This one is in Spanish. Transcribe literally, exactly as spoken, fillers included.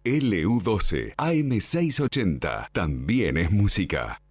L U doce A M seiscientos ochenta. También es música.